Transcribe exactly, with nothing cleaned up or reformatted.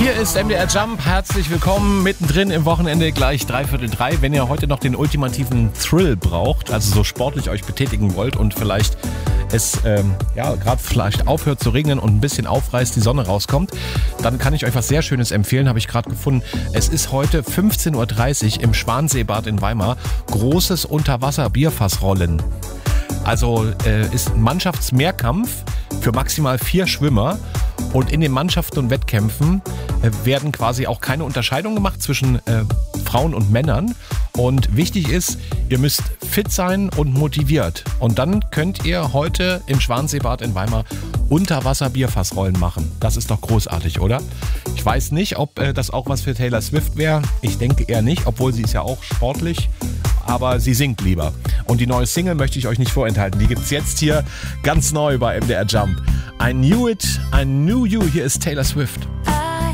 Hier ist M D R Jump, herzlich willkommen, mittendrin im Wochenende, gleich dreiviertel drei. Wenn ihr heute noch den ultimativen Thrill braucht, also so sportlich euch betätigen wollt und vielleicht es ähm, ja gerade vielleicht aufhört zu regnen und ein bisschen aufreißt, die Sonne rauskommt, dann kann ich euch was sehr Schönes empfehlen, habe ich gerade gefunden. Es ist heute fünfzehn Uhr dreißig im Schwanseebad in Weimar, großes Unterwasser-Bierfassrollen. Also äh, ist ein Mannschaftsmehrkampf für maximal vier Schwimmer. Und in den Mannschaften und Wettkämpfen äh, werden quasi auch keine Unterscheidung gemacht zwischen äh, Frauen und Männern. Und wichtig ist, ihr müsst fit sein und motiviert. Und dann könnt ihr heute im Schwanseebad in Weimar Unterwasser-Bierfassrollen machen. Das ist doch großartig, oder? Ich weiß nicht, ob äh, das auch was für Taylor Swift wäre. Ich denke eher nicht, obwohl sie ist ja auch sportlich. Aber sie singt lieber. Und die neue Single möchte ich euch nicht vorenthalten. Die gibt's jetzt hier ganz neu bei M D R Jump. I knew it, I knew you. Hier ist Taylor Swift.